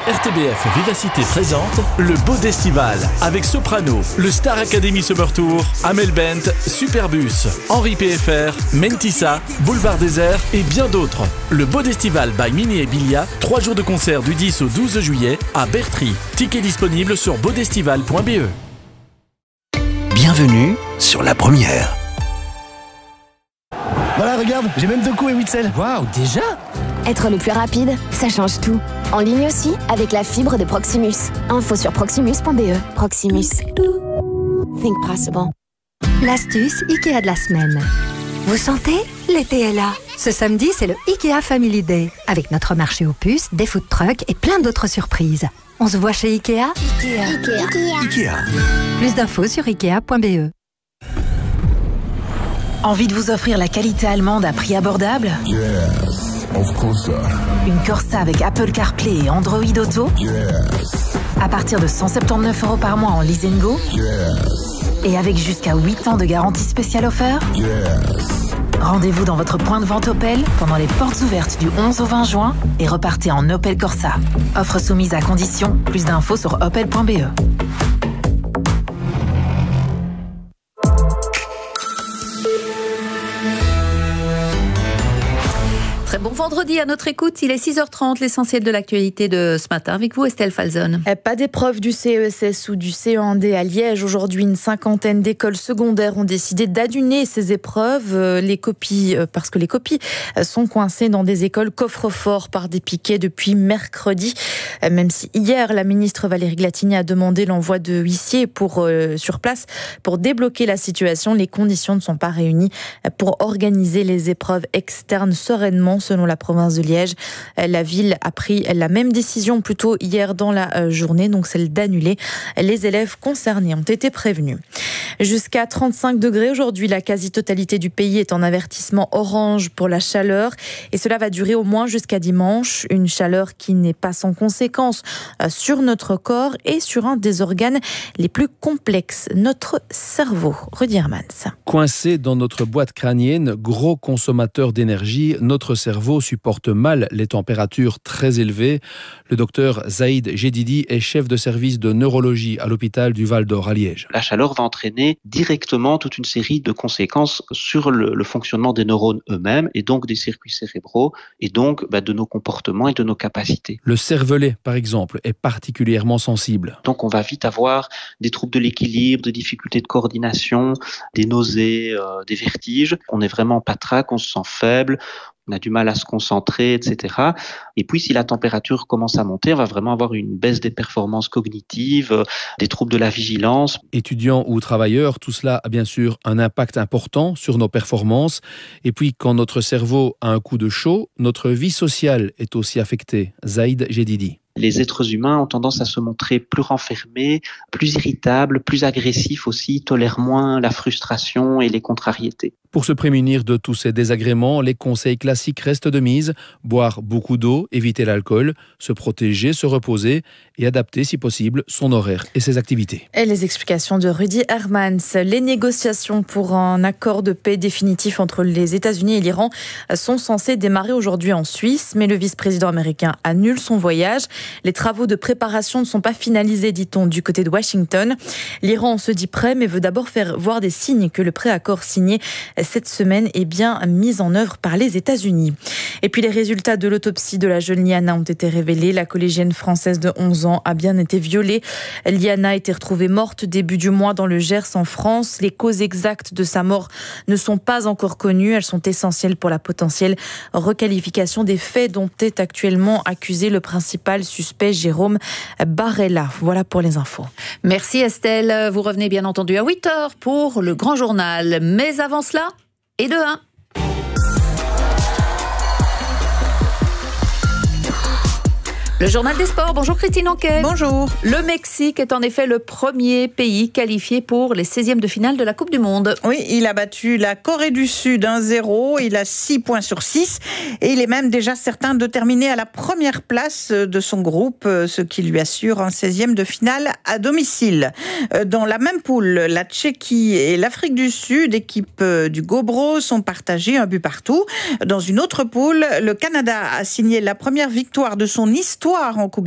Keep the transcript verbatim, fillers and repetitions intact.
R T B F Vivacité présente le Beau d'Estival avec Soprano, le Star Academy Summer Tour, Amel Bent, Superbus, Henri P F R, Mentissa, Boulevard Désert et bien d'autres. Le Beau d'Estival by Mini et Bilia, trois jours de concert du dix au douze juillet à Bertry. Tickets disponibles sur beaudestival point b e. Bienvenue sur la première. Voilà, regarde, j'ai même deux coups et Witzel. Waouh, déjà ? Être le plus rapide, ça change tout. En ligne aussi, avec la fibre de Proximus. Info sur proximus point b e. Proximus. Think possible. L'astuce Ikea de la semaine. Vous sentez ? L'été est là. Ce samedi, c'est le Ikea Family Day. Avec notre marché aux puces, des food trucks et plein d'autres surprises. On se voit chez Ikea ? Ikea. Ikea. Ikea. Plus d'infos sur ikea point b e. Envie de vous offrir la qualité allemande à prix abordable ? Yes, of course. Une Corsa avec Apple CarPlay et Android Auto ? Yes. À partir de cent soixante-dix-neuf euros par mois en lease and go ? Yes. Et avec jusqu'à huit ans de garantie spéciale offerte ? Yes. Rendez-vous dans votre point de vente Opel pendant les portes ouvertes du onze au vingt juin et repartez en Opel Corsa. Offre soumise à condition. Plus d'infos sur opel point b e. Très bon vendredi à notre écoute, il est six heures trente, l'essentiel de l'actualité de ce matin avec vous Estelle Falzon. Pas d'épreuve du C E S S ou du C E un D à Liège. Aujourd'hui, une cinquantaine d'écoles secondaires ont décidé d'annuler ces épreuves. Les copies, parce que les copies sont coincées dans des écoles coffre-fort par des piquets depuis mercredi. Même si hier, la ministre Valérie Glatini a demandé l'envoi de huissiers pour, euh, sur place pour débloquer la situation, les conditions ne sont pas réunies pour organiser les épreuves externes sereinement. Selon la province de Liège, la ville a pris la même décision plus tôt hier dans la journée, donc celle d'annuler. Les élèves concernés ont été prévenus. Jusqu'à trente-cinq degrés aujourd'hui, la quasi-totalité du pays est en avertissement orange pour la chaleur et cela va durer au moins jusqu'à dimanche. Une chaleur qui n'est pas sans conséquences sur notre corps et sur un des organes les plus complexes, notre cerveau. Rudy Hermans. Coincé dans notre boîte crânienne, gros consommateur d'énergie, notre cerveau supporte mal les températures très élevées. Le docteur Zaïd Jedidi est chef de service de neurologie à l'hôpital du Val d'Or à Liège. La chaleur va entraîner directement toute une série de conséquences sur le, le fonctionnement des neurones eux-mêmes et donc des circuits cérébraux et donc bah, de nos comportements et de nos capacités. Le cervelet, par exemple, est particulièrement sensible. Donc on va vite avoir des troubles de l'équilibre, des difficultés de coordination, des nausées, euh, des vertiges. On est vraiment patraque, on se sent faible. On a du mal à se concentrer, et cetera. Et puis, si la température commence à monter, on va vraiment avoir une baisse des performances cognitives, euh, des troubles de la vigilance. Étudiants ou travailleurs, tout cela a bien sûr un impact important sur nos performances. Et puis, quand notre cerveau a un coup de chaud, notre vie sociale est aussi affectée. Zaïd Jedidi. Les êtres humains ont tendance à se montrer plus renfermés, plus irritables, plus agressifs aussi, tolèrent moins la frustration et les contrariétés. Pour se prémunir de tous ces désagréments, les conseils classiques restent de mise. Boire beaucoup d'eau, éviter l'alcool, se protéger, se reposer et adapter, si possible, son horaire et ses activités. Et les explications de Rudy Hermans. Les négociations pour un accord de paix définitif entre les États-Unis et l'Iran sont censées démarrer aujourd'hui en Suisse, mais le vice-président américain annule son voyage. Les travaux de préparation ne sont pas finalisés, dit-on, du côté de Washington. L'Iran se dit prêt, mais veut d'abord faire voir des signes que le préaccord signé cette semaine est bien mis en œuvre par les États-Unis. Et puis les résultats de l'autopsie de la jeune Liana ont été révélés. La collégienne française de onze ans a bien été violée. Liana a été retrouvée morte début du mois dans le Gers en France. Les causes exactes de sa mort ne sont pas encore connues. Elles sont essentielles pour la potentielle requalification des faits dont est actuellement accusé le principal suspect Jérôme Barella. Voilà pour les infos. Merci Estelle. Vous revenez bien entendu à huit heures pour le grand journal. Mais avant cela, et de un. Le journal des sports, bonjour Christine Anquet. Bonjour. Le Mexique est en effet le premier pays qualifié pour les seizièmes de finale de la Coupe du Monde. Oui, il a battu la Corée du Sud un zéro, il a six points sur six et il est même déjà certain de terminer à la première place de son groupe, ce qui lui assure un seizième de finale à domicile. Dans la même poule, la Tchéquie et l'Afrique du Sud, équipe du Gobro, sont partagées un but partout. Dans une autre poule, le Canada a signé la première victoire de son histoire en Coupe